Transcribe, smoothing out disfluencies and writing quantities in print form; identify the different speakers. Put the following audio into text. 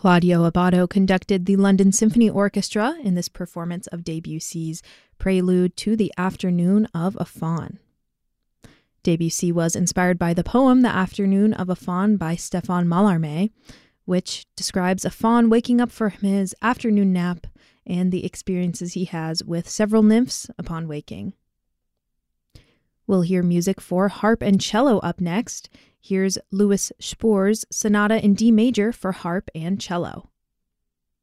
Speaker 1: Claudio Abbado conducted the London Symphony Orchestra in this performance of Debussy's Prelude to the Afternoon of a Faun. Debussy was inspired by the poem The Afternoon of a Faun by Stéphane Mallarmé, which describes a faun waking up from his afternoon nap and the experiences he has with several nymphs upon waking. We'll hear music for harp and cello up next. Here's Louis Spohr's Sonata in D major for harp and cello.